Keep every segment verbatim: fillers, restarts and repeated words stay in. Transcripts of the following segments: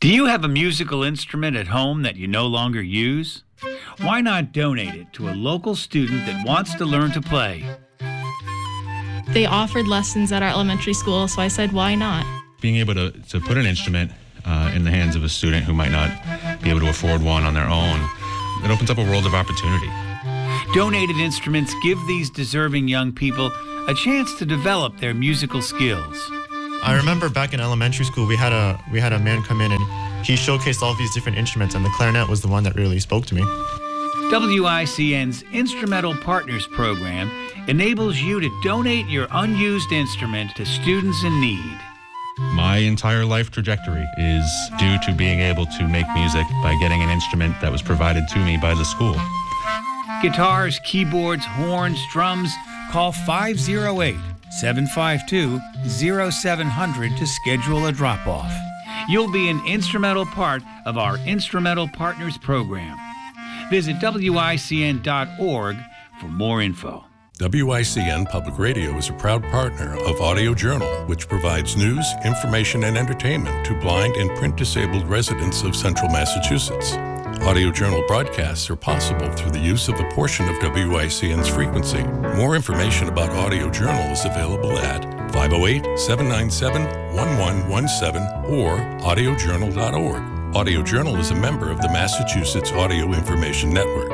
Do you have a musical instrument at home that you no longer use? Why not donate it to a local student that wants to learn to play? They offered lessons at our elementary school, so I said, why not? Being able to, to put an instrument uh, in the hands of a student who might not be able to afford one on their own, it opens up a world of opportunity. Donated instruments give these deserving young people a chance to develop their musical skills. I remember back in elementary school, we had a we had a man come in and he showcased all these different instruments, and the clarinet was the one that really spoke to me. W I C N's Instrumental Partners program enables you to donate your unused instrument to students in need. My entire life trajectory is due to being able to make music by getting an instrument that was provided to me by the school. Guitars, keyboards, horns, drums, call five oh eight, seven five two, oh seven hundred to schedule a drop-off. You'll be an instrumental part of our Instrumental Partners program. Visit W I C N dot org for more info. W I C N Public Radio is a proud partner of Audio Journal, which provides news, information, and entertainment to blind and print-disabled residents of Central Massachusetts. Audio Journal broadcasts are possible through the use of a portion of W I C N's frequency. More information about Audio Journal is available at five oh eight, seven nine seven, one one one seven or audio journal dot org. Audio Journal is a member of the Massachusetts Audio Information Network.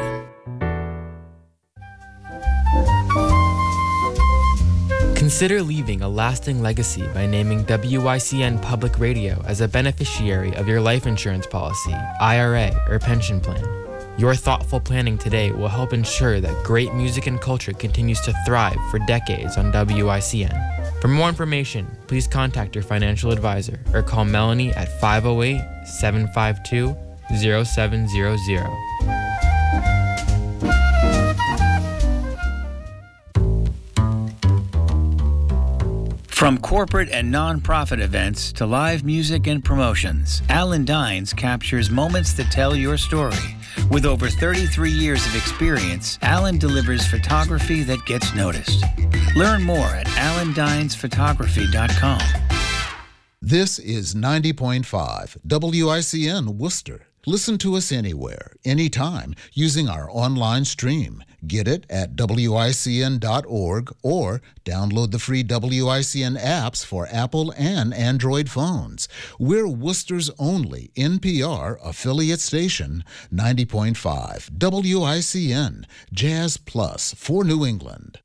Consider leaving a lasting legacy by naming W I C N Public Radio as a beneficiary of your life insurance policy, I R A, or pension plan. Your thoughtful planning today will help ensure that great music and culture continues to thrive for decades on W I C N. For more information, please contact your financial advisor or call Melanie at five oh eight, seven five two, oh seven hundred. From corporate and nonprofit events to live music and promotions, Alan Dines captures moments that tell your story. With over thirty-three years of experience, Alan delivers photography that gets noticed. Learn more at alan dines photography dot com. This is ninety point five W I C N Worcester. Listen to us anywhere, anytime, using our online stream. Get it at W I C N dot org or download the free W I C N apps for Apple and Android phones. We're Worcester's only N P R affiliate station, ninety point five W I C N, Jazz Plus for New England.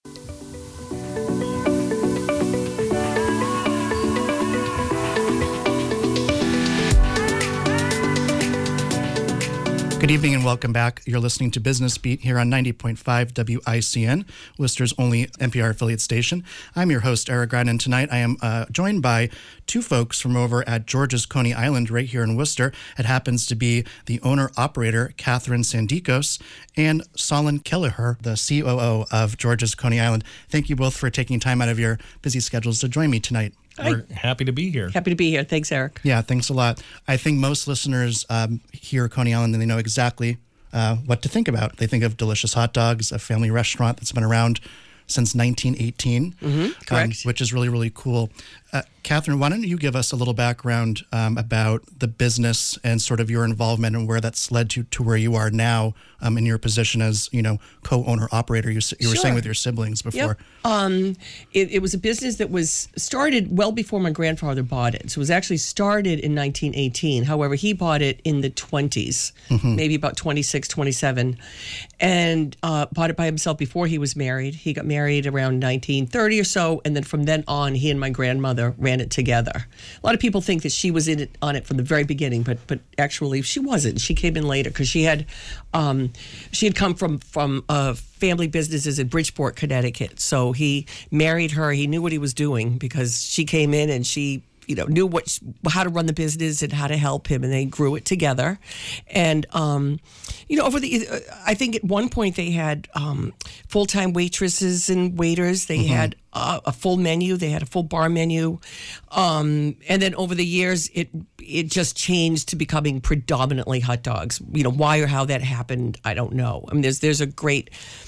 Good evening and welcome back. You're listening to Business Beat here on ninety point five W I C N, Worcester's only N P R affiliate station. I'm your host, Eric Grant, and tonight I am uh, joined by two folks from over at George's Coney Island right here in Worcester. It happens to be the owner-operator, Catherine Sandikos, and Solon Kelleher, the C O O of George's Coney Island. Thank you both for taking time out of your busy schedules to join me tonight. We're happy to be here. Happy to be here. Thanks, Eric. Yeah, thanks a lot. I think most listeners um, hear Coney Island and they know exactly uh, what to think about. They think of delicious hot dogs, a family restaurant that's been around since nineteen eighteen, mm-hmm, correct. Um, which is really, really cool. Uh, Catherine, why don't you give us a little background um, about the business and sort of your involvement and where that's led to to where you are now um, in your position as, you know, co-owner operator. You, you were Sure. saying with your siblings before. Yep. Um, it, it was a business that was started well before my grandfather bought it. So it was actually started in nineteen eighteen. However, he bought it in the twenties, mm-hmm. maybe about twenty-six, twenty-seven, and uh, bought it by himself before he was married. He got married around nineteen thirty or so, and then from then on, he and my grandmother ran it together. A lot of people think that she was in it on it from the very beginning, but but actually she wasn't. She came in later because she had um, she had come from from uh, family businesses in Bridgeport, Connecticut. So he married her. He knew what he was doing because she came in and she, you know, knew what how to run the business and how to help him, and they grew it together. And um, you know, over the, I think at one point they had um, full-time waitresses and waiters. They mm-hmm. had uh, a full menu. They had a full bar menu, um, and then over the years, it it just changed to becoming predominantly hot dogs. You know, why or how that happened, I don't know. I mean, there's there's a great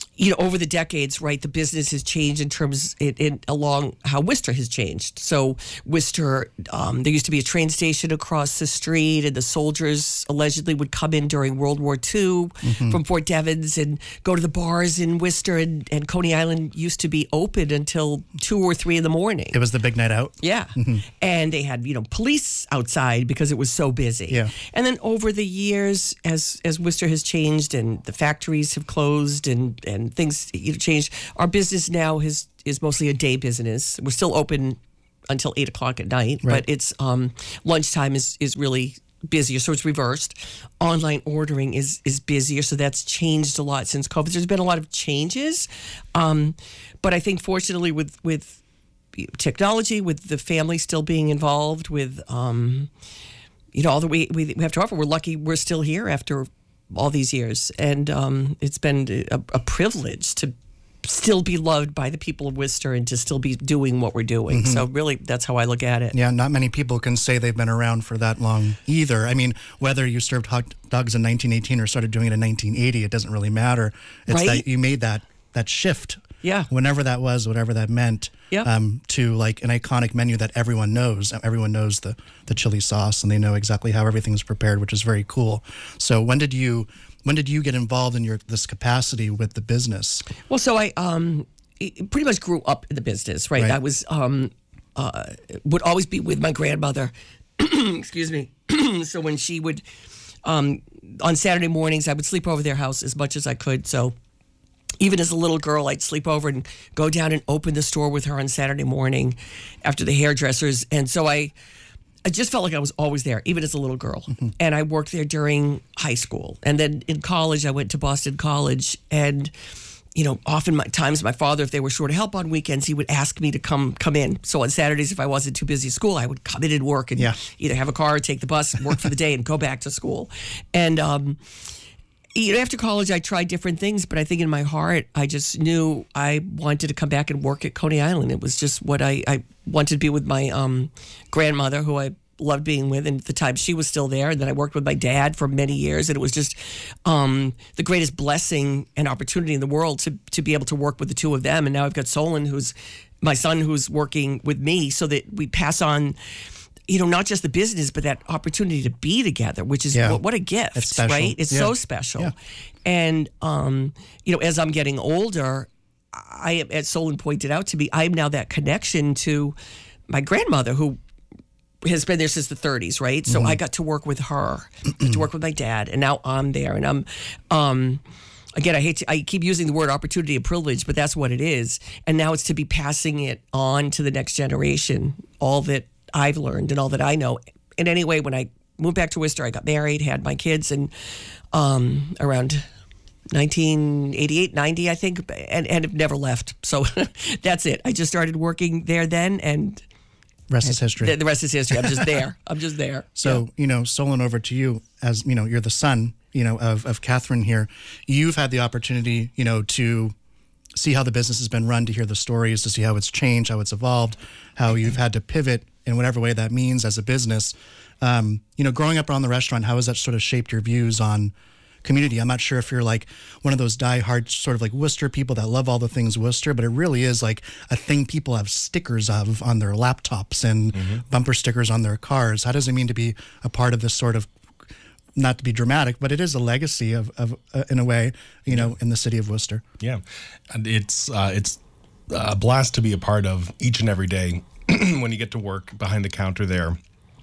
you know, over the decades, right, the business has changed in terms in, in along how Worcester has changed. So Worcester, um, there used to be a train station across the street, and the soldiers allegedly would come in during World War Two mm-hmm. from Fort Devens and go to the bars in Worcester, and, and Coney Island used to be open until two or three in the morning. It was the big night out. Yeah. Mm-hmm. And they had, you know, police outside because it was so busy. Yeah. And then over the years, as as Worcester has changed and the factories have closed and, and things you know, changed, our business now has is mostly a day business. We're still open until eight o'clock at night, right. but it's um, lunchtime is is really busier, so it's reversed. Online ordering is is busier, so that's changed a lot since COVID. There's been a lot of changes, um, but I think fortunately with with technology, with the family still being involved, with um, you know all that we, we we have to offer, we're lucky we're still here after all these years, and um, it's been a, a privilege to still be loved by the people of Worcester and to still be doing what we're doing. Mm-hmm. So really, that's how I look at it. Yeah, not many people can say they've been around for that long either. I mean, whether you served hot dogs in nineteen eighteen or started doing it in nineteen eighty, it doesn't really matter. It's right? that you made that that shift. Yeah. Whenever that was, whatever that meant, yep. um, to like an iconic menu that everyone knows. Everyone knows the, the chili sauce, and they know exactly how everything's prepared, which is very cool. So when did you when did you get involved in your this capacity with the business? Well, so I um, pretty much grew up in the business, right? right. I was um, uh, would always be with my grandmother. Excuse me. So when she would um, on Saturday mornings, I would sleep over their house as much as I could. So even as a little girl, I'd sleep over and go down and open the store with her on Saturday morning after the hairdressers. And so I, I just felt like I was always there, even as a little girl. Mm-hmm. And I worked there during high school. And then in college, I went to Boston College. And, you know, often my times my father, if they were short of help on weekends, he would ask me to come come in. So on Saturdays, if I wasn't too busy at school, I would come in and work and yeah. either have a car or take the bus, work for the day, and go back to school. And, um, you know, after college, I tried different things, but I think in my heart, I just knew I wanted to come back and work at Coney Island. It was just what I, I wanted to be with my um, grandmother, who I loved being with, and at the time she was still there. And then I worked with my dad for many years, and it was just um, the greatest blessing and opportunity in the world to to be able to work with the two of them. And now I've got Solon, who's my son, who's working with me, so that we pass on, you know, not just the business, but that opportunity to be together, which is yeah. what, what a gift, it's special. right? It's yeah. so special. Yeah. And, um, you know, as I'm getting older, I am, as Solon pointed out to me, I am now that connection to my grandmother, who has been there since the thirties, right? So mm-hmm. I got to work with her, got to work with my dad, and now I'm there. And I'm, um, again, I hate to, I keep using the word opportunity and privilege, but that's what it is. And now it's to be passing it on to the next generation, all that I've learned and all that I know. And anyway, when I moved back to Worcester, I got married, had my kids, and um, around nineteen eighty-eight, ninety, I think, and, and have never left. So that's it. I just started working there then, and rest is history. The, the rest is history. I'm just there. I'm just there. So, yeah. you know, Solon, over to you. As, you know, you're the son, you know, of, of Catherine here. You've had the opportunity, you know, to see how the business has been run, to hear the stories, to see how it's changed, how it's evolved, how you've had to pivot in whatever way that means as a business. Um, you know, growing up around the restaurant, how has that sort of shaped your views on community? I'm not sure if you're like one of those diehard sort of like Worcester people that love all the things Worcester, but it really is like a thing people have stickers of on their laptops and mm-hmm. bumper stickers on their cars. How does it mean to be a part of this sort of, not to be dramatic, but it is a legacy of, of uh, in a way, you know, in the city of Worcester? Yeah, and it's uh, it's a blast to be a part of each and every day when you get to work behind the counter there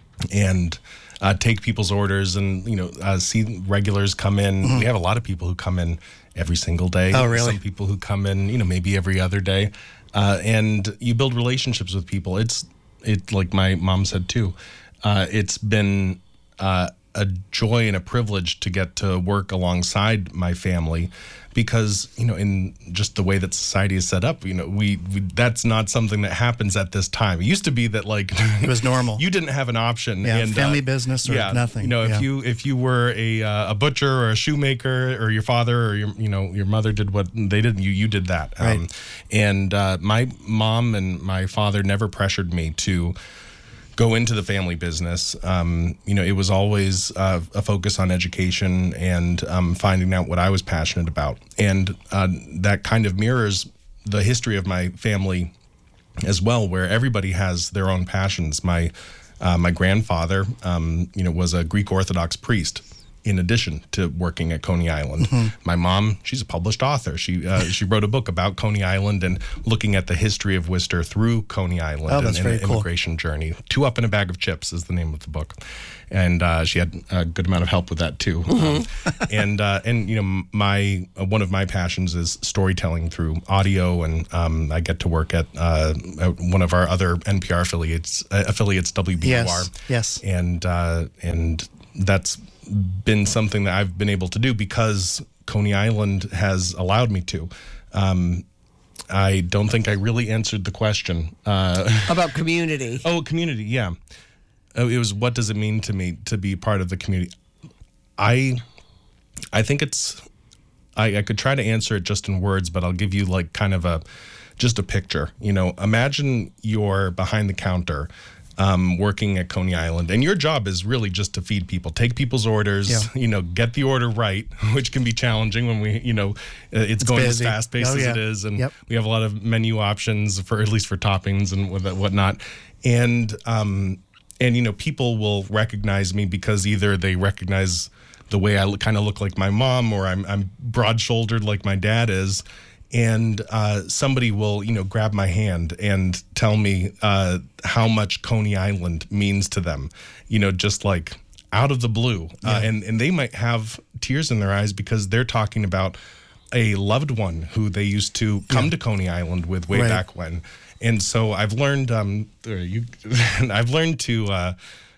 and uh, take people's orders and, you know, uh, see regulars come in. Mm-hmm. We have a lot of people who come in every single day. Oh, really? Some people who come in, you know, maybe every other day. Uh, and you build relationships with people. It's, it, like my mom said too, uh, it's been uh, a joy and a privilege to get to work alongside my family, because, you know, in just the way that society is set up, you know, we, we that's not something that happens at this time. It used to be that, like, it was normal. You didn't have an option. Yeah, and, family uh, business or yeah, nothing. You know, if yeah. you if you were a uh, a butcher or a shoemaker, or your father or your you know your mother did what they did, you you did that. Right. Um, and uh, my mom and my father never pressured me to go into the family business. Um, you know, it was always uh, a focus on education and um, finding out what I was passionate about. And uh, that kind of mirrors the history of my family as well, where everybody has their own passions. My uh, my grandfather, um, you know, was a Greek Orthodox priest, in addition to working at Coney Island. Mm-hmm. My mom, she's a published author. She uh, she wrote a book about Coney Island and looking at the history of Worcester through Coney Island oh, and, that's and very the cool. immigration journey. Two Up in a Bag of Chips is the name of the book. And uh, she had a good amount of help with that too. Mm-hmm. Um, and uh, and you know, my uh, one of my passions is storytelling through audio, and um, I get to work at uh, one of our other N P R affiliates, uh, affiliates W B U R. Yes. Yes. And uh, and that's been something that I've been able to do because Coney Island has allowed me to. Um, I don't think I really answered the question. Uh, About community. Oh, community, yeah. Oh, it was, what does it mean to me to be part of the community? I I think it's, I, I could try to answer it just in words, but I'll give you like kind of a, just a picture. You know, imagine you're behind the counter Um, working at Coney Island, and your job is really just to feed people, take people's orders, Yeah. you know, get the order right, which can be challenging when we, you know, uh, it's, it's going busy. as fast paced Oh, as yeah. it is, and Yep. we have a lot of menu options for at least for toppings and what- whatnot, and um, and you know, people will recognize me because either they recognize the way I look, kind of look like my mom, or I'm I'm broad shouldered like my dad is. And uh, somebody will, you know, grab my hand and tell me uh, how much Coney Island means to them, you know, just like out of the blue. Yeah. Uh, and, and they might have tears in their eyes because they're talking about a loved one who they used to come Yeah. to Coney Island with way Right. back when. And so I've learned, um, or you, I've learned to, uh,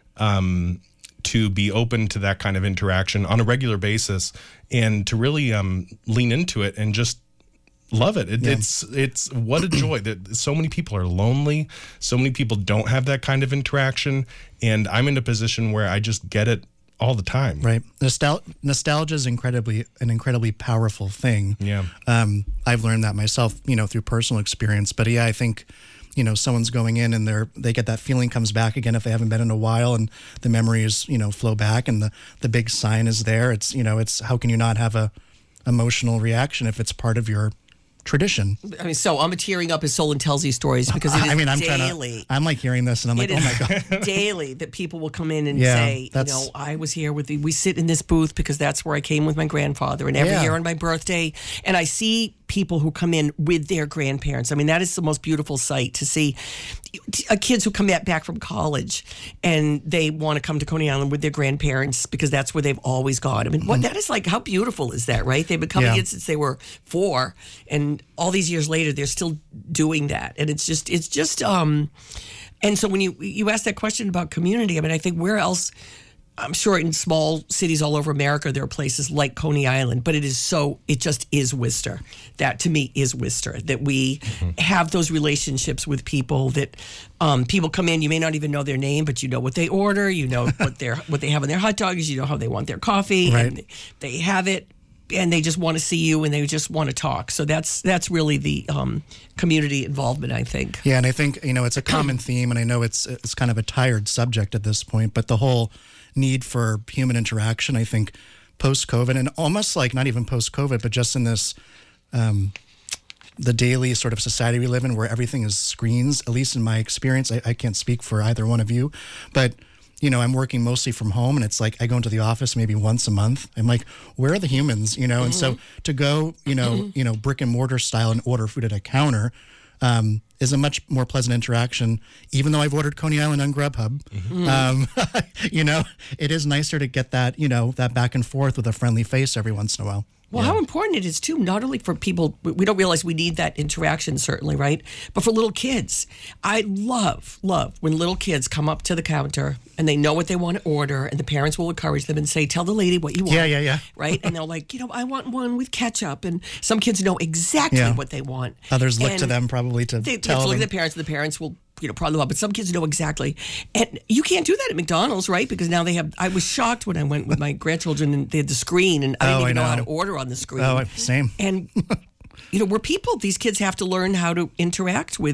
um, to be open to that kind of interaction on a regular basis and to really um, lean into it and just love it. it Yeah. It's it's what a joy that so many people are lonely. So many people don't have that kind of interaction, and I'm in a position where I just get it all the time. Right. Nostal- nostalgia is incredibly an incredibly powerful thing. Yeah. Um, I've learned that myself, you know, through personal experience. But yeah, I think, you know, someone's going in and they're they get that feeling comes back again if they haven't been in a while, and the memories, you know, flow back, and the the big sign is there. It's, you know, it's how can you not have a emotional reaction if it's part of your tradition? I mean, so I'm tearing up as Solon tells these stories because it is I mean, I'm daily. trying to. I'm like hearing this, and I'm like, It oh my is god. daily that people will come in and Yeah, say, you that's- know, I was here with the, we sit in this booth because that's where I came with my grandfather, and every Yeah. year on my birthday, and I see people who come in with their grandparents. I mean, that is the most beautiful sight to see uh, kids who come back, back from college and they want to come to Coney Island with their grandparents because that's where they've always gone. I mean, what that is like, how beautiful is that, right? They've been coming Yeah. in since they were four, and all these years later, they're still doing that. And it's just, it's just, um, and so when you, you ask that question about community, I mean, I think where else, I'm sure in small cities all over America, there are places like Coney Island, but it is so, it just is Worcester. That to me is Worcester, that we mm-hmm. have those relationships with people that um, people come in, you may not even know their name, but you know what they order, you know what they're, what they have in their hot dogs, you know how they want their coffee, Right. and they have it, and they just want to see you and they just want to talk. So that's, that's really the um, community involvement, I think. Yeah, and I think, you know, it's a common theme, and I know it's it's kind of a tired subject at this point, but the whole need for human interaction, I think, post-COVID, and almost like not even post-COVID, but just in this, um, the daily sort of society we live in where everything is screens, at least in my experience. I, I can't speak for either one of you, but, you know, I'm working mostly from home, and it's like I go into the office maybe once a month. I'm like, where are the humans, you know? Mm-hmm. And so to go, you know, mm-hmm. you know, brick and mortar style and order food at a counter, um, is a much more pleasant interaction, even though I've ordered Coney Island on Grubhub. Mm-hmm. Um, you know, it is nicer to get that, you know, that back and forth with a friendly face every once in a while. Well, yeah. How important it is, too, not only for people, we don't realize we need that interaction, certainly, right? But for little kids. I love, love when little kids come up to the counter and they know what they want to order, and the parents will encourage them and say, tell the lady what you want. Yeah, yeah, yeah. Right? And they're like, you know, I want one with ketchup. And some kids know exactly yeah. what they want. Others look and to them probably to they, tell they them. Look at the parents, and the parents will, you know, probably, but some kids know exactly. And you can't do that at McDonald's, right? Because now they have, I was shocked when I went with my grandchildren and they had the screen, and I didn't oh, even I know. know how to order on the screen. Oh, same. And, you know, we're people, these kids have to learn how to interact with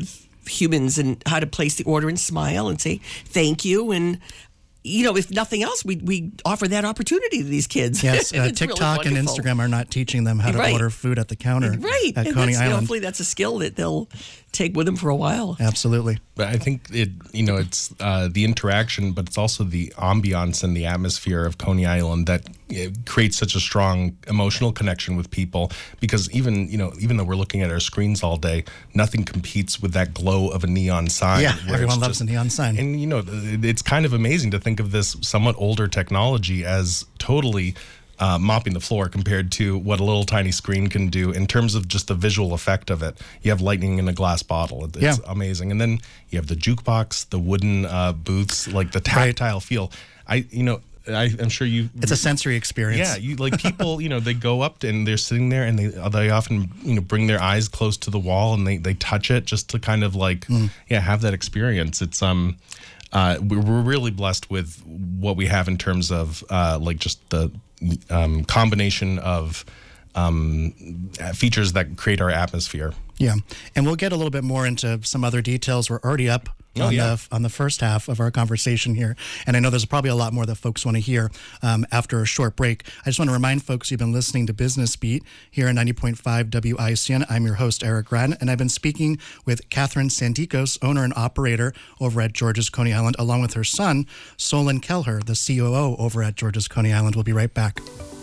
humans and how to place the order and smile and say thank you. And, you know, if nothing else, we we offer that opportunity to these kids. Yes, uh, It's really TikTok and wonderful. Instagram are not teaching them how to Right. order food at the counter Right. at And Coney that's- Island. hopefully that's a skill that they'll take with them for a while. Absolutely. But I think it, you know, it's uh, the interaction, but it's also the ambiance and the atmosphere of Coney Island that uh, creates such a strong emotional connection with people. Because even, you know, even though we're looking at our screens all day, nothing competes with that glow of a neon sign. Yeah, where everyone it's loves a neon sign. And you know, it- it's kind of amazing to think of this somewhat older technology as totally uh, mopping the floor compared to what a little tiny screen can do in terms of just the visual effect of it. You have lightning in a glass bottle. It- It's Yeah. amazing. And then you have the jukebox, the wooden uh, booths, like the tactile feel. I, you know, I, I'm sure you. It's a sensory experience. Yeah, you like people. You know, they go up and they're sitting there, and they they often you know bring their eyes close to the wall and they they touch it just to kind of like Mm. yeah have that experience. It's um. Uh, we're we're really blessed with what we have in terms of uh, like just the um, combination of um, features that create our atmosphere. Yeah, and we'll get a little bit more into some other details. We're already up Oh, on yeah. the on the first half of our conversation here, and I know there's probably a lot more that folks want to hear um, after a short break. I just want to remind folks you've been listening to Business Beat here on ninety point five W I C N. I'm your host, Eric Gradden, and I've been speaking with Catherine Sandikos, owner and operator over at George's Coney Island, along with her son, Solon Kelher, the C O O over at George's Coney Island. We'll be right back.